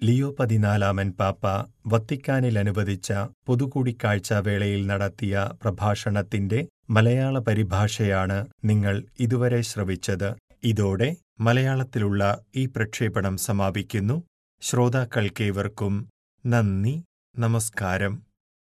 Leo 14 പാപ്പ വത്തിക്കാനിൽ അനുവദിച്ച പൊതുകൂടിക്കാഴ്ച വേളയിൽ നടത്തിയ പ്രഭാഷണത്തിന്റെ മലയാള പരിഭാഷയാണ് നിങ്ങൾ ഇതുവരെ ശ്രവിച്ചത്. ഇതോടെ മലയാളത്തിലുള്ള ഈ പ്രക്ഷേപണം സമാപിക്കുന്നു. ശ്രോതാക്കൾക്കേവർക്കും നന്ദി, നമസ്കാരം.